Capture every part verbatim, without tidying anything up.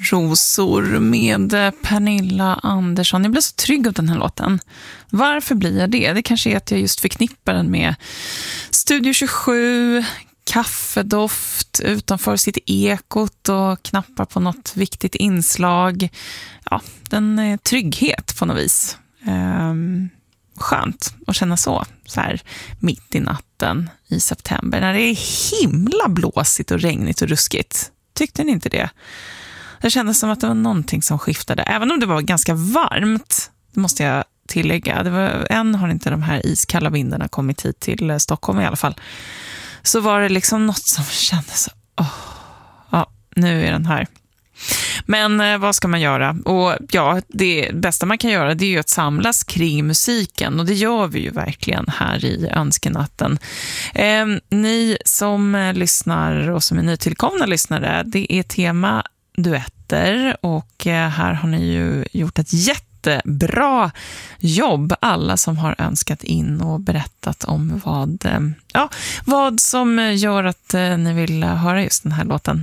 Rosor med Pernilla Andersson. Jag blev så trygg av den här låten. Varför blir jag det? Det kanske är att jag just förknippar den med Studio tjugosju, kaffedoft, utanför sitt ekot och knappar på något viktigt inslag. Ja, den är trygghet på något vis. Ehm, skönt att känna så, så här mitt i natten i september när det är himla blåsigt och regnigt och ruskigt. Tyckte ni inte det? Det kändes som att det var någonting som skiftade. Även om det var ganska varmt, måste jag tillägga. Det var, än har inte de här iskalla vindarna kommit hit till Stockholm i alla fall. Så var det liksom något som kändes, åh, ja, nu är den här. Men eh, vad ska man göra? Och ja, det bästa man kan göra, det är ju att samlas kring musiken. Och det gör vi ju verkligen här i Önskenatten. Eh, ni som eh, lyssnar och som är nytillkomna lyssnare, det är tema duetter. Och eh, här har ni ju gjort ett jättebra jobb. Alla som har önskat in och berättat om vad, eh, ja, vad som gör att eh, ni vill höra just den här låten.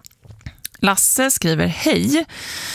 Lasse skriver, hej.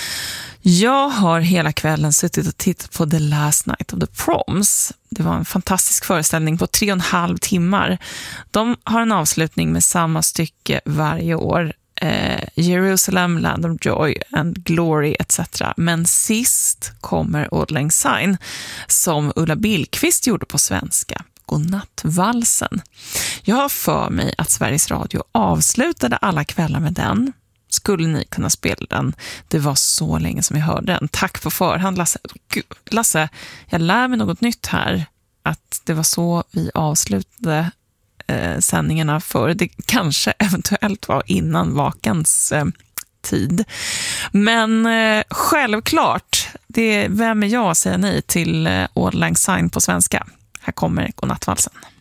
Jag har hela kvällen suttit och tittat på The Last Night of the Proms. Det var en fantastisk föreställning på tre och en halv timmar. De har en avslutning med samma stycke varje år. Eh, Jerusalem, Land of Joy and Glory et cetera. Men sist kommer Auld Lang Syne som Ulla Billqvist gjorde på svenska. Godnattvalsen. Jag har för mig att Sveriges Radio avslutade alla kvällar med den. Skulle ni kunna spela den? Det var så länge som jag hörde den. Tack på förhand, Lasse. Gud, Lasse, jag lär mig något nytt här. Att det var så vi avslutade eh, sändningarna för. Det kanske eventuellt var innan vakans eh, tid. Men eh, självklart, det är, vem är jag att säga nej till eh, Auld Lang Syne på svenska? Här kommer Godnattvalsen.